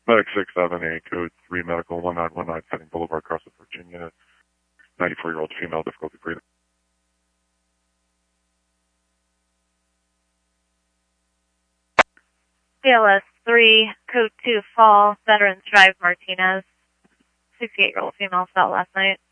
Medic 678, code 3 medical 1919, Penning Boulevard, Carson, Virginia. 94-year-old female, difficulty breathing. CLS 3, code 2 fall, Veterans Drive, Martinez. 68-year-old female fell last night.